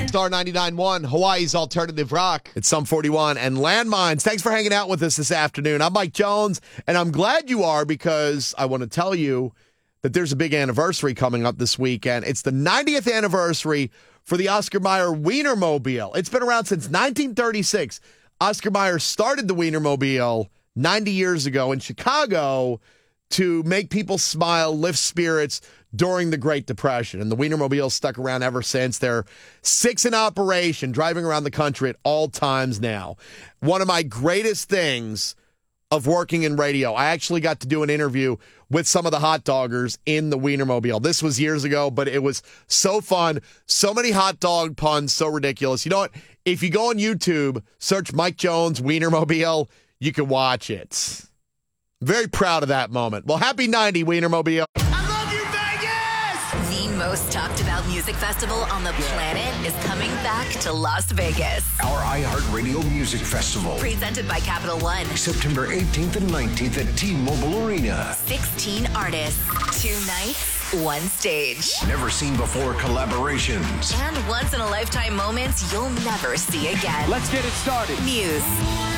Star 99.1, Hawaii's Alternative Rock. It's Sum 41 and Landmines. Thanks for hanging out with us this afternoon. I'm Mike Jones, and I'm glad you are because I want to tell you that there's a big anniversary coming up this weekend. It's the 90th anniversary for the Oscar Mayer Wienermobile. It's been around since 1936. Oscar Mayer started the Wienermobile 90 years ago in Chicago to make people smile, lift spirits during the Great Depression. And the Wienermobile stuck around ever since. They're 6 in operation, driving around the country at all times now. One of my greatest things of working in radio, I actually got to do an interview with some of the hot doggers in the Wienermobile. This was years ago, but it was so fun. So many hot dog puns, so ridiculous. You know what? If you go on YouTube, search Mike Jones Wienermobile, you can watch it. Very proud of that moment. Well, happy 90, Wienermobile. I love you, Vegas! The most talked about music festival on the planet is coming back to Las Vegas. Our iHeartRadio Music Festival. Presented by Capital One. September 18th and 19th at T-Mobile Arena. 16 artists, 2 nights, 1 stage. Never seen before collaborations. And once-in-a-lifetime moments you'll never see again. Let's get it started. Muse,